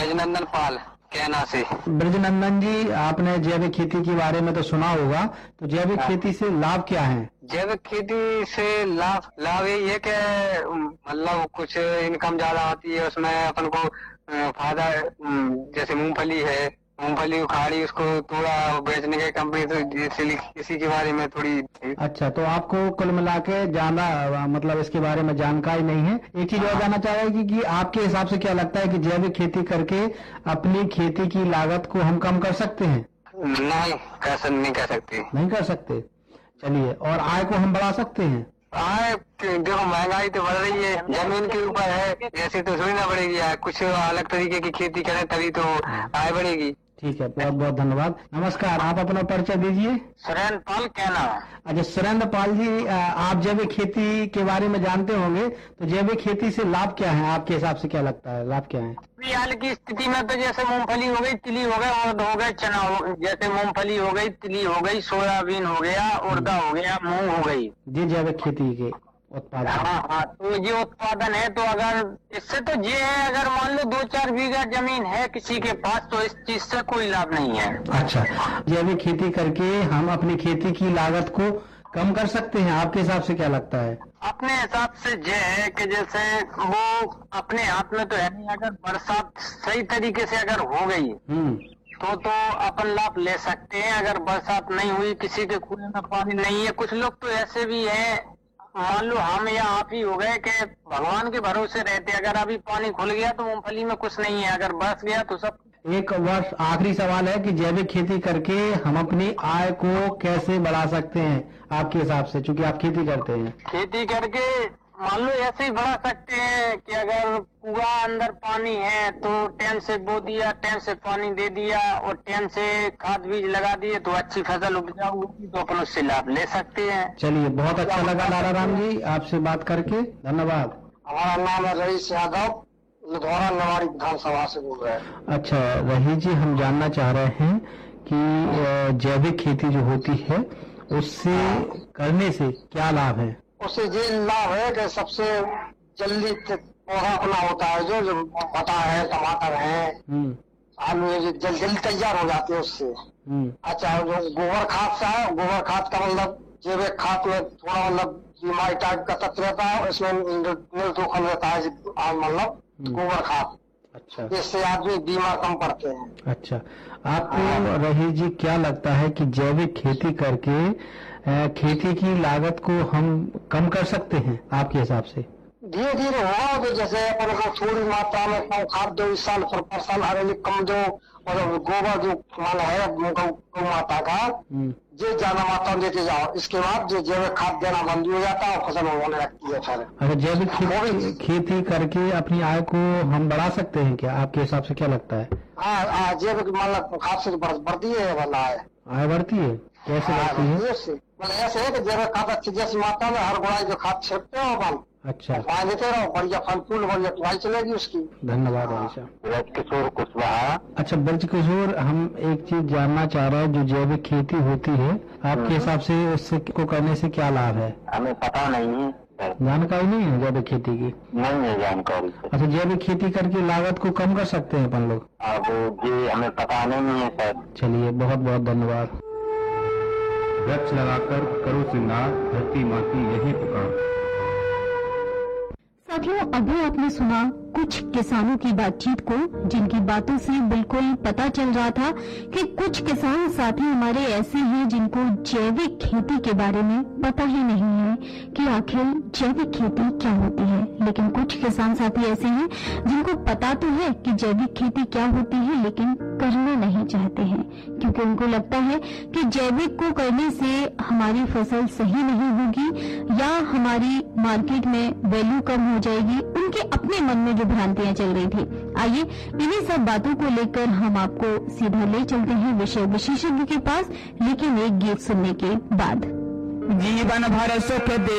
ब्रजनंदन पाल कहना से। ब्रजनंदन जी, आपने जैविक खेती के बारे में तो सुना होगा, तो जैविक खेती से लाभ क्या है? जैविक खेती से लाभ यही है कि मतलब कुछ इनकम ज्यादा आती है उसमें अपन को फायदा। जैसे मूंगफली उखाड़ी उसको थोड़ा बेचने के कंपनी, तो इसलिए इसी के बारे में थोड़ी। अच्छा, तो आपको कुल मिला के ज्यादा मतलब इसके बारे में जानकारी नहीं है। एक चीज और जानना चाह रहा है कि आपके हिसाब से क्या लगता है कि जैविक खेती करके अपनी खेती की लागत को हम कम कर सकते हैं? नहीं कर सकते। नहीं कर सकते। चलिए, और आय को हम बढ़ा सकते हैं? आय देखो, महंगाई तो बढ़ रही है, जमीन के ऊपर है, ऐसे तो थोड़ी ना बढ़ेगी आय। कुछ अलग तरीके की खेती करें तभी तो आय बढ़ेगी। ठीक है, बहुत बहुत धन्यवाद। नमस्कार, आप अपना परिचय दीजिए। सुरेंद्र पाल कहना। अच्छा, सुरेंद्र पाल जी, आप जैविक खेती के बारे में जानते होंगे, तो जैविक खेती से लाभ क्या है आपके हिसाब से? क्या लगता है लाभ क्या है? हाल की स्थिति में तो जैसे मूंगफली हो गई, तिली हो गया, उड़द हो गए, चना हो, जैसे मूंगफली हो गई, तिली हो गई, सोयाबीन हो गया, उड़द हो गया, मूंग हो गई, जी जैविक खेती के उत्पादन। हाँ, तो ये उत्पादन है। तो अगर इससे तो ये है, अगर मान लो 2-4 बीघा जमीन है किसी के पास, तो इस चीज से कोई लाभ नहीं है। अच्छा, जैविक खेती करके हम अपनी खेती की लागत को कम कर सकते हैं, आपके हिसाब से क्या लगता है? अपने हिसाब से ये है कि जैसे वो अपने हाथ में तो है नहीं, अगर बरसात सही तरीके से अगर हो गई तो अपन लाभ ले सकते हैं। अगर बरसात नहीं हुई, किसी के कुएं में पानी नहीं है, कुछ लोग तो ऐसे भी हैं, मान लो हम या आप ही हो गए कि भगवान के भरोसे रहते, अगर अभी पानी खुल गया तो मूंगफली में कुछ नहीं है, अगर बरस गया तो सब। एक वर्ष आखिरी सवाल है कि जैविक खेती करके हम अपनी आय को कैसे बढ़ा सकते हैं आपके हिसाब से, चूंकि आप खेती करते हैं? खेती करके मान लो ऐसे ही बढ़ा सकते हैं कि अगर कुआं अंदर पानी है तो टाइम से बो दिया, टाइम से पानी दे दिया और टाइम से खाद बीज लगा दिए, तो अच्छी फसल उपजाऊ होगी, तो अपन उससे लाभ ले सकते हैं। चलिए, बहुत अच्छा लगा लाला राम जी आपसे बात करके, धन्यवाद। हमारा नाम है रईस यादव, लुधौरा नवाड़ी विधानसभा से बोल रहे हैं। अच्छा रही जी, हम जानना चाह रहे हैं कि जैविक खेती जो होती है उससे करने से क्या लाभ है? उससे ये लाभ है कि सबसे जल्दी पौधा अपना होता है, जो पता है, टमाटर है, आलू है, जल्दी तैयार हो जाते हैं उससे। अच्छा, जो गोबर खाद से है, गोबर खाद का मतलब जैविक खाद में थोड़ा मतलब बीमारी टाइप का तत्व रहता है, इसमें निर्दोखन रहता है, मतलब गोबर खाद। अच्छा, इससे आदमी बीमार कम पड़ते हैं। अच्छा, आपको रही जी क्या लगता है कि जैविक खेती करके खेती की लागत को हम कम कर सकते हैं आपके हिसाब से? धीरे धीरे होगा, तो जैसे अपन को थोड़ी मात्रा में कम खाद दो, इस साल पर साल अरे कम दो, और गोबर जो माल है गौ माता का जो ज्यादा मात्रा में देते जाओ, इसके बाद जो जैविक खाद देना बंद हो जाता है और फसल होने लगती है। अच्छा, जैविक खेती करके अपनी आय को हम बढ़ा सकते हैं क्या आपके हिसाब से? क्या लगता है? हाँ, जैविक मतलब खाद से बढ़ती है, वाला आय बढ़ती है, कैसे बढ़ती है? मतलब ऐसे है कि जैविक खाद अच्छी जैसी मात्रा में हर गुड़ाई जो खाद छिड़कते हो अपन, अच्छा, देते रहो, बढ़िया फल फूल, बढ़िया तुड़ाई चलेगी उसकी। धन्यवाद हमेशा। ब्रजकिशोर कुशवाहा। अच्छा ब्रजकिशोर, हम एक चीज जानना चाह रहे हैं, जो जैविक खेती होती है आपके हिसाब से उससे को करने से क्या लाभ है? हमें पता नहीं है, जानकारी नहीं है जैविक खेती की? नहीं है जानकारी। अच्छा, जैविक खेती करके लागत को कम कर सकते हैं अपन लोग? अब ये हमें पता नहीं है सर। चलिए, बहुत बहुत धन्यवाद। वृक्ष लगाकर करो श्रृंगार, धरती माँ की यही पुकार। साथियों, अभी आपने सुना कुछ किसानों की बातचीत को, जिनकी बातों से बिल्कुल पता चल रहा था कि कुछ किसान साथी हमारे ऐसे हैं जिनको जैविक खेती के बारे में पता ही नहीं है कि आखिर जैविक खेती क्या होती है। लेकिन कुछ किसान साथी ऐसे हैं जिनको पता तो है कि जैविक खेती क्या होती है, लेकिन करना नहीं चाहते हैं, क्योंकि उनको लगता है कि जैविक को करने से हमारी फसल सही नहीं होगी या हमारी मार्केट में वैल्यू कम हो जाएगी। उनके अपने मन में जो भ्रांतियां चल रही थी। आइए इन्हीं सब बातों को लेकर हम आपको सीधा ले चलते हैं विषय विशेषज्ञ के पास, लेकिन एक गीत सुनने के बाद। जीवन भर सुख दे